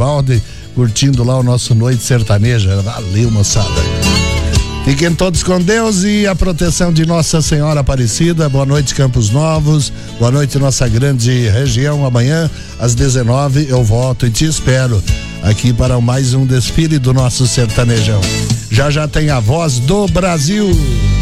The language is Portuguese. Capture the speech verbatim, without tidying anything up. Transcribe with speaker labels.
Speaker 1: Garibaldi, curtindo lá o nosso Noite Sertaneja. Valeu, moçada. Fiquem todos com Deus e a proteção de Nossa Senhora Aparecida. Boa noite, Campos Novos. Boa noite, nossa grande região. Amanhã, às dezenove, eu volto e te espero aqui para mais um desfile do nosso sertanejão. Já já tem a Voz do Brasil.